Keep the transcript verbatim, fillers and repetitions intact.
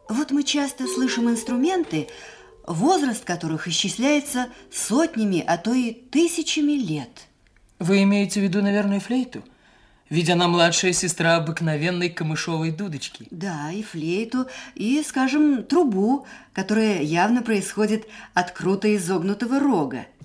Вот мы часто слышим инструменты, возраст которых исчисляется сотнями, а то и тысячами лет. Вы имеете в виду, наверное, флейту? Ведь она младшая сестра обыкновенной камышовой дудочки. Да, и флейту, и, скажем, трубу, которая явно происходит от круто изогнутого рога.